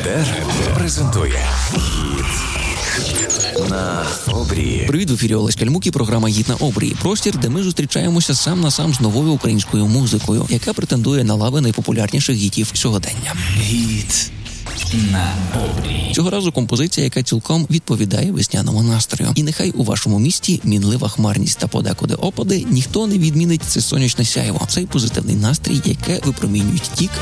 Етер презентує «Гіт на обрії». Привіт, в ефірі Олесь Кальмук і програма «Гіт на обрії». Простір, де ми зустрічаємося сам на сам з новою українською музикою, яка претендує на лави найпопулярніших гітів сьогодення. «Гіт на обрії». Цього разу композиція, яка цілком відповідає весняному настрою. І нехай у вашому місті мінлива хмарність та подекуди опади, ніхто не відмінить це сонячне сяйво, цей позитивний настрій, яке випромінюють тік